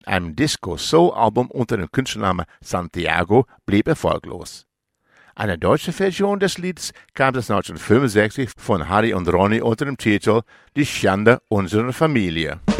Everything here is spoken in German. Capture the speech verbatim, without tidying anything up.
Ein Disco-Soul-Album unter dem Künstlernamen Santiago blieb erfolglos. Eine deutsche Version des Liedes gab es neunzehnhundertfünfundsechzig von Harry und Ronny unter dem Titel Die Schande unserer Familie.